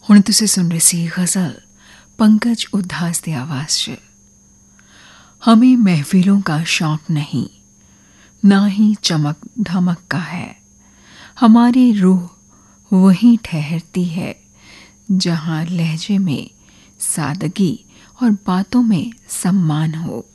हुण तुसीं सुन रहे सी गज़ल पंकज उदास दी आवाज़ च। हमें महफिलों का शौक नहीं, ना ही चमक धमक का है। हमारी रूह वहीं ठहरती है जहाँ लहजे में सादगी और बातों में सम्मान हो।